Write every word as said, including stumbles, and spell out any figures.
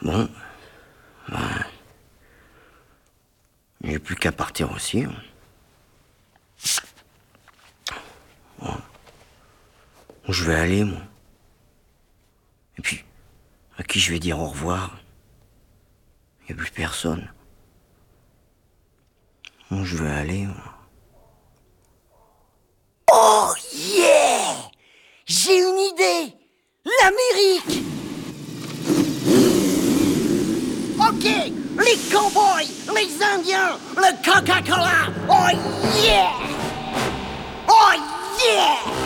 Bon, ben, j'ai plus qu'à partir aussi. Hein. Bon. Où je vais aller, moi? Et puis, à qui je vais dire au revoir? Il n'y a plus personne. Où je vais aller, moi? Oh yeah! J'ai une idée! L'Amérique! Ok, les cowboys, les Indiens, le Coca-Cola! Oh yeah! Oh yeah!